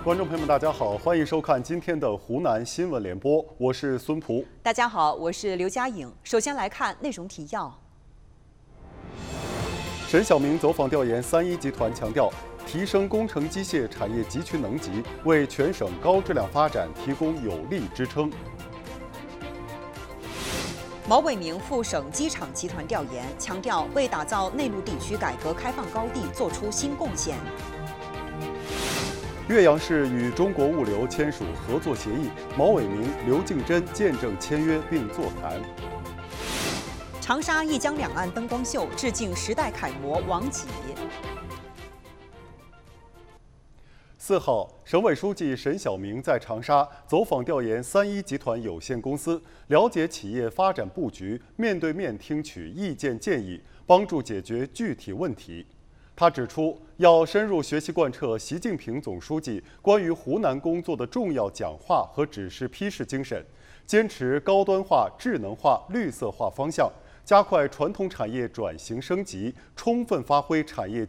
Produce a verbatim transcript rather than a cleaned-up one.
观众朋友们，大家好，欢迎收看今天的湖南新闻联播，我是孙璞。 大家好，我是刘佳颖。首先来看内容提要。 沈晓明走访调研三一集团，强调提升工程机械产业集群能级，为全省高质量发展提供有力支撑。 毛伟明赴省机场集团调研，强调为打造内陆地区改革开放高地做出新贡献。 岳阳市与中国物流签署合作协议，毛伟明、刘敬珍见证签约并座谈。 长沙一江两岸灯光秀致敬时代楷模王启。 四号，省委书记沈晓明在长沙走访调研三一集团有限公司，了解企业发展布局，面对面听取意见建议，帮助解决具体问题。他指出，要深入学习贯彻习近平总书记关于湖南工作的重要讲话和指示批示精神，坚持高端化、智能化、绿色化方向，加快传统产业转型升级，充分发挥产业